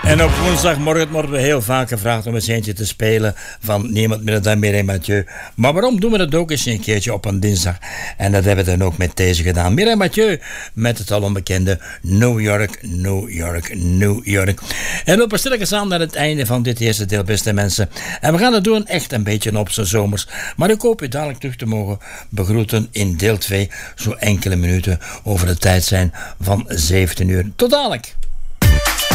En op woensdagmorgen worden we heel vaak gevraagd om eens eentje te spelen van niemand minder dan Mireille Mathieu. Maar waarom doen we dat ook eens een keertje op een dinsdag? En dat hebben we dan ook met deze gedaan. Mireille Mathieu met het al onbekende New York, New York, New York. En we lopen stilletjes aan naar het einde van dit eerste deel, beste mensen. En we gaan het doen echt een beetje op z'n zomers. Maar ik hoop u dadelijk terug te mogen begroeten in deel 2. Zo enkele minuten over de tijd zijn van 17 uur. Tot dadelijk!